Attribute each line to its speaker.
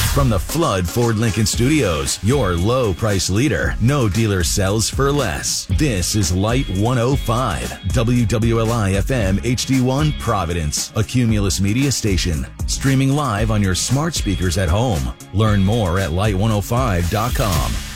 Speaker 1: From the Flood Ford Lincoln Studios, your low price leader, no dealer sells for less. This is Light 105, WWLI FM HD1 Providence, a Cumulus media station. Streaming live on your smart speakers at home. Learn more at light105.com.